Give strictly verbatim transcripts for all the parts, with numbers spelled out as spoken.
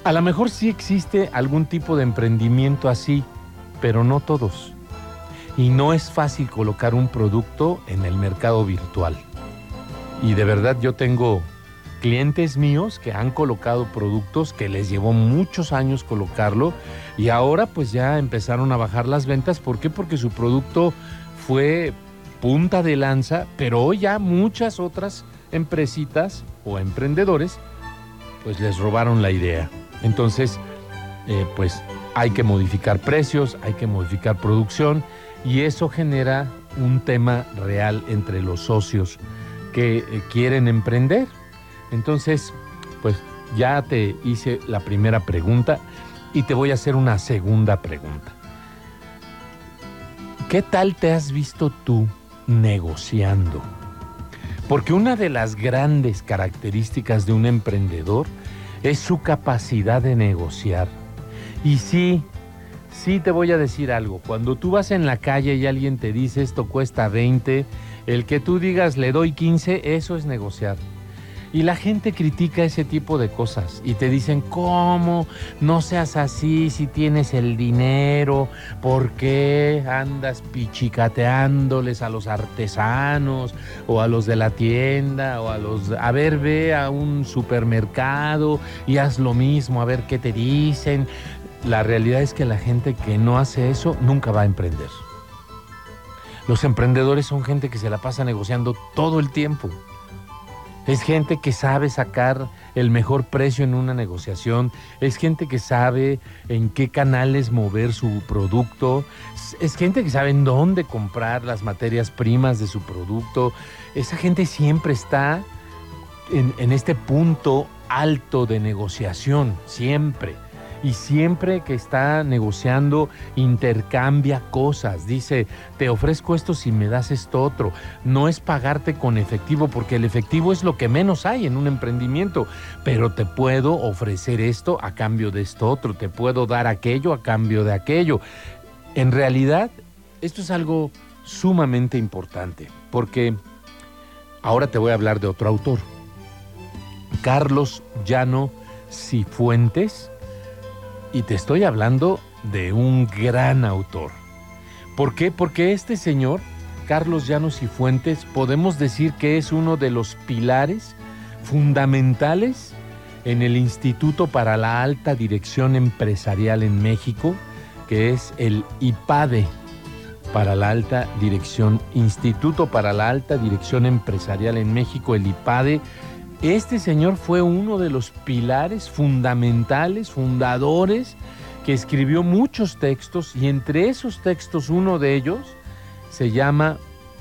A lo mejor sí existe algún tipo de emprendimiento así, pero no todos. Y no es fácil colocar un producto en el mercado virtual. Y de verdad yo tengo clientes míos que han colocado productos que les llevó muchos años colocarlo y ahora pues ya empezaron a bajar las ventas. ¿Por qué? Porque su producto fue punta de lanza, pero hoy ya muchas otras empresitas o emprendedores pues les robaron la idea. Entonces, eh, pues hay que modificar precios, hay que modificar producción y eso genera un tema real entre los socios que eh, quieren emprender. Entonces, pues ya te hice la primera pregunta y te voy a hacer una segunda pregunta. ¿Qué tal te has visto tú negociando? Porque una de las grandes características de un emprendedor es su capacidad de negociar. Y sí, sí te voy a decir algo. Cuando tú vas en la calle y alguien te dice esto cuesta veinte, el que tú digas le doy quince, eso es negociar. Y la gente critica ese tipo de cosas y te dicen, ¿cómo? No seas así si tienes el dinero. ¿Por qué andas pichicateándoles a los artesanos o a los de la tienda o a los... A ver, ve a un supermercado y haz lo mismo, a ver qué te dicen. La realidad es que la gente que no hace eso nunca va a emprender. Los emprendedores son gente que se la pasa negociando todo el tiempo. Es gente que sabe sacar el mejor precio en una negociación, es gente que sabe en qué canales mover su producto, es gente que sabe en dónde comprar las materias primas de su producto. Esa gente siempre está en, en este punto alto de negociación, siempre. Y siempre que está negociando, intercambia cosas. Dice, te ofrezco esto si me das esto otro. No es pagarte con efectivo, porque el efectivo es lo que menos hay en un emprendimiento. Pero te puedo ofrecer esto a cambio de esto otro. Te puedo dar aquello a cambio de aquello. En realidad, esto es algo sumamente importante, porque ahora te voy a hablar de otro autor. Carlos Llano Cifuentes. Y te estoy hablando de un gran autor. ¿Por qué? Porque este señor, Carlos Llano Cifuentes, podemos decir que es uno de los pilares fundamentales en el Instituto para la Alta Dirección Empresarial en México, que es el I P A D E, para la Alta Dirección, Instituto para la Alta Dirección Empresarial en México, el I P A D E. Este señor fue uno de los pilares fundamentales, fundadores, que escribió muchos textos y entre esos textos uno de ellos se llama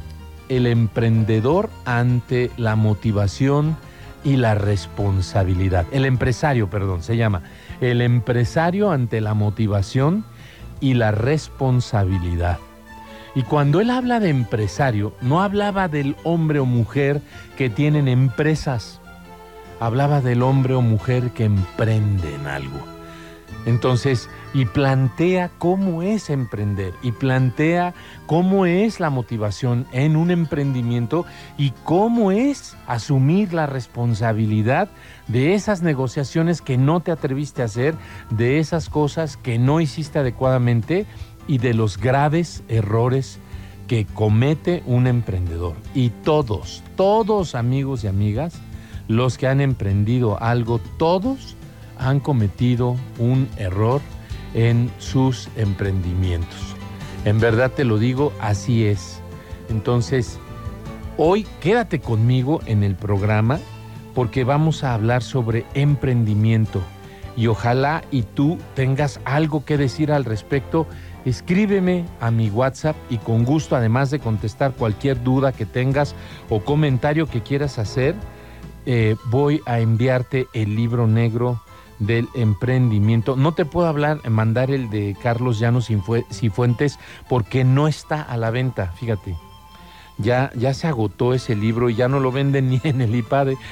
El emprendedor ante la motivación y la responsabilidad. El empresario, perdón, se llama El empresario ante la motivación y la responsabilidad. Y cuando él habla de empresario, no hablaba del hombre o mujer que tienen empresas. Hablaba del hombre o mujer que emprenden algo. Entonces, y plantea cómo es emprender, y plantea cómo es la motivación en un emprendimiento y cómo es asumir la responsabilidad de esas negociaciones que no te atreviste a hacer, de esas cosas que no hiciste adecuadamente y de los graves errores que comete un emprendedor. Y todos, todos amigos y amigas, los que han emprendido algo, todos han cometido un error en sus emprendimientos. En verdad te lo digo, así es. Entonces, hoy quédate conmigo en el programa porque vamos a hablar sobre emprendimiento y ojalá y tú tengas algo que decir al respecto. Escríbeme a mi WhatsApp y con gusto, además de contestar cualquier duda que tengas o comentario que quieras hacer, Eh, voy a enviarte el libro negro del emprendimiento. No te puedo hablar, mandar el de Carlos Llano Cifuentes porque no está a la venta, fíjate. Ya, ya se agotó ese libro y ya no lo venden ni en el I P A D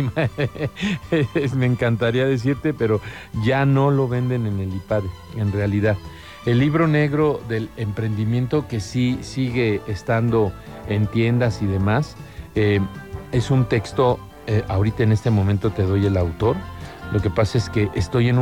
E. Me encantaría decirte, pero ya no lo venden en el I P A D E, en realidad. El libro negro del emprendimiento, que sí sigue estando en tiendas y demás, eh, es un texto. Eh, ahorita en este momento te doy el autor. Lo que pasa es que estoy en un